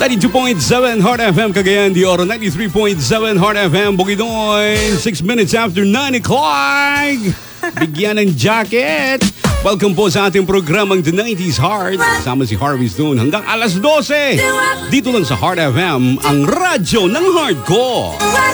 92.7 Heart FM Cagayan de Oro, 93.7 Heart FM Bukidnon. 6 minutes after 9 o'clock. Bigyan ng jacket. Welcome po sa ating programang The 90s Heart. Kasama si Harvey Stone hanggang alas 12. Dito lang sa Heart FM, ang radyo ng hardcore.